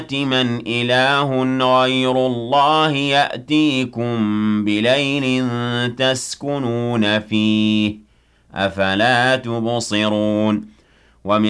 من إله غير الله يأتيكم بليل تسكنون فيه أفلا تبصرون